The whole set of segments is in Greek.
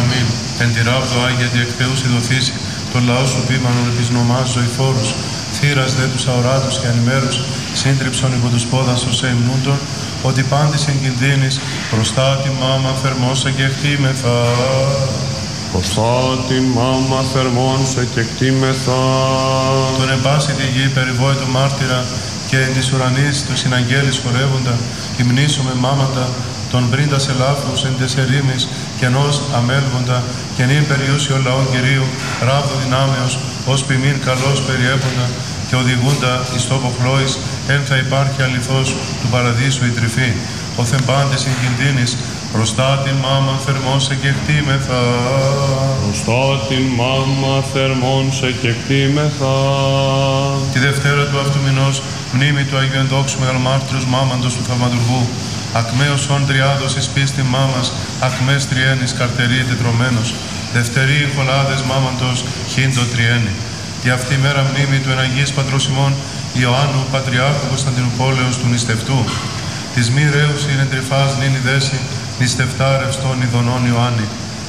αμήν. Εν τη ράβδο Άγια δι' εκ Θεού ειδωθήσει, το λαό σου πίμανον επί νομάς ζωηφόρους, θύρας δε τους αοράτους και ανημέρους, σύντριψον υπό τους πόδας ως εμνούντων, ότι πάντης εν κινδύνης, μπροστά τη μάμα θερμός εκεκτήμεθα. Μπροστά τη μάμα θερμών σε κεκτήμεθα. Τον επάση τη γη περιβόητο μάρτυρα και εν της ουρανής τους συναγγέλης χορεύοντα, υμνήσουμε μάματα, τον πρίντας ελάφους εν τες ερήμης και ενός αμέλβοντα, και νυν περιούσιο λαόν Κυρίου, ράβδο δυνάμεως, ως ποιμήν καλώς περιέποντα, και οδηγούντα εις τόπο χλώης, εν θα υπάρχει αληθώς του παραδείσου η τρυφή. Ο θεμπάντης εν κινδύνης, μπροστά την μάμα θερμών σε κεκτήμεθα. Μπροστά την μάμα θερμών σε κεκτήμεθα. Τη Δευτέρα του αυτού μηνός, μνήμη του Αγίου Ενδόξου Μεγαλομάρτυρος Μάμαντος του Θαυματουργού, ακμαίος όν τριάδος εις πίστη μάμας, ακμές τριένης καρτερή τετρωμένος, δευτερή χολάδες μάμαντος χίντο τριένη. Τη αυτή μέρα μνήμη του εναγής πατρός ημών Ιωάννου Πατριάρχου Κωνσταντινουπόλεως του νηστευτού, της μη ρέους είναι τρυφάς νυν ιδέση, νηστευτά ρευστών ειδονών Ιωάννη.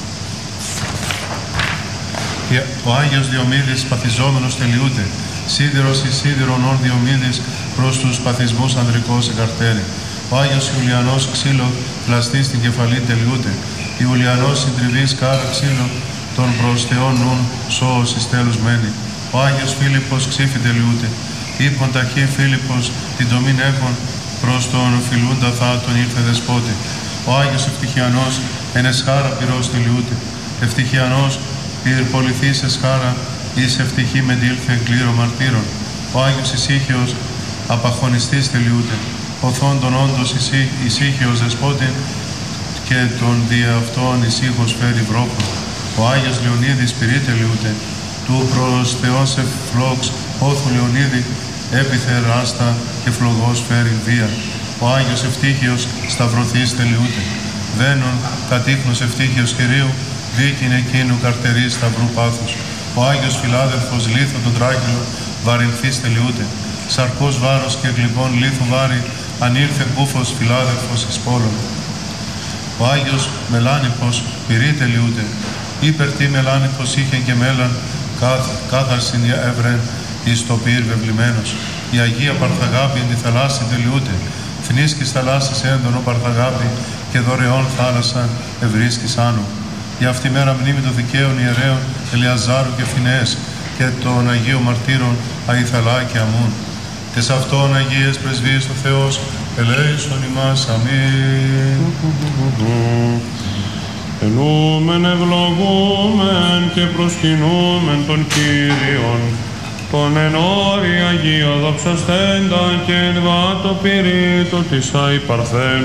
Ο Άγιος Διομήδης παθιζόμενος τελειούται, σίδηρος εις σίδηρον όν Διομήδης προς τους παθισμούς ανδρικός εκαρτέρι. Ο Άγιος Ιουλιανός ξύλο πλαστή στην κεφαλή τελειούται, Ιουλιανός συντριβής κάρα ξύλο των προς Θεόν νουν σώος εις τέλους μένει. Ο Άγιος Φίλιππος ξύφη τελειούται, ύπον ταχύ Φίλιππος την τομήν έχων προς τον φιλούντα θάτων ήρθε δεσπότη. Ο Άγιος Ευτυχιανός εν εσχάρα πυρός τελειούται, Ευτυχιανός πυρποληθής εσχάρα εις ευτυχή μεντήλθε κλήρο μαρτύρων. Ο Άγιος Ησύχιος απαχωνιστής τελειούται, οθών των όντως ησύχιος δεσπότη και τον δια αυτόν ησύχος φέρει βρόχο. Ο Άγιος Λεωνίδης πυρή τελειούται, του προς Θεόν σε φλόξ όθου Λεωνίδη έπιθε ράστα και φλογός φέρει βία. Ο Άγιος Ευτύχιος σταυρωθής τελειούται, βαίνον κατήχνος Ευτύχιος Κυρίου δίκην εκείνου καρτερής σταυρού πάθους. Ο Άγιος Φιλάδελφος λίθο τον τράγυλο βαρυνθής τελειούται, σαρκός βάρος και γλυκόν λίθου βάρη ανήλθε κούφος Φιλάδελφος εις πόλων. Ο Άγιος Μελάνιππος πυρή τελειούται, ύπερ τι Μελάνιππος είχε και μέλαν κάθαρσιν εύρεν εις το πυρ βεβλημένος. Η Αγία Παρθαγάπη εν τη θαλάσση τελειούται, θνίσκης θαλάσσης έντονο Παρθαγάπη και δωρεών θάλασσαν ευρίσκης άνω. Για αυτή μέρα μνήμη των δικαίων ιερέων Ελιαζάρου και Φινέες και των Αγίων Μαρτύρων Αϊθαλά και Αμούν. Τες αυτών Αγίες πρεσβείες ο Θεός ελέησον ημάς. Αμήν. Ενούμεν ευλογούμεν και προσκυνούμεν τον Κύριον, τον εν όρη Αγία δοξασθέντα και εν βάτο πυρήτου της αϊ Παρθένου.